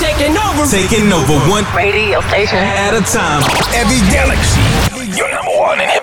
Taking over one radio station at a time. Every Galaxy, your number one in hip